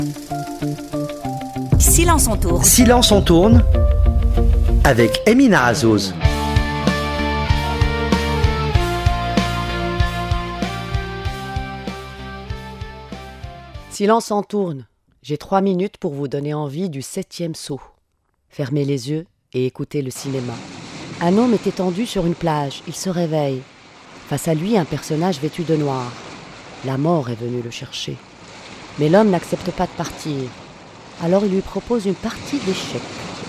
Silence on tourne. Silence on tourne avec Emina Azouz. Silence en tourne. J'ai 3 minutes pour vous donner envie du 7e saut. Fermez les yeux et écoutez le cinéma. Un homme est étendu sur une plage. Il se réveille. Face à lui, un personnage vêtu de noir. La mort est venue le chercher. Mais l'homme n'accepte pas de partir. Alors il lui propose une partie d'échecs.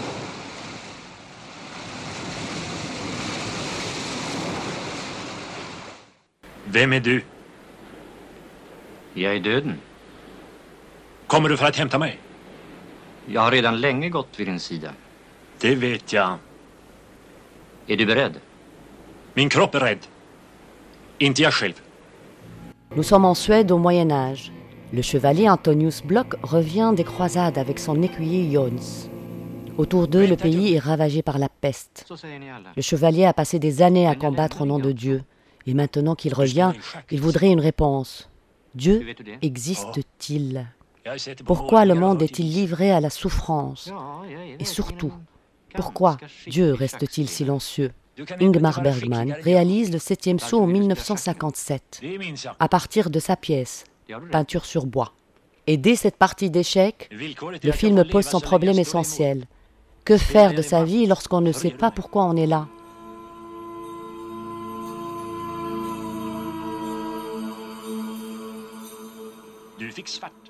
Vem är du? Jag är döden. Kommer du för att hämta mig? Jag har redan länge gått vid din sida. Det vet jag. Är du beredd? Min kropp är rädd. Inte jag själv. Nous sommes en Suède au Moyen-Âge. Le chevalier Antonius Block revient des croisades avec son écuyer Jons. Autour d'eux, le pays est ravagé par la peste. Le chevalier a passé des années à combattre au nom de Dieu. Et maintenant qu'il revient, il voudrait une réponse. Dieu existe-t-il ? Pourquoi le monde est-il livré à la souffrance ? Et surtout, pourquoi Dieu reste-t-il silencieux ? Ingmar Bergman réalise le 7e saut en 1957, à partir de sa pièce, Peinture sur bois. Et dès cette partie d'échecs, le film pose son problème essentiel. Que faire de sa vie lorsqu'on ne sait pas pourquoi on est là ? Du fick svart.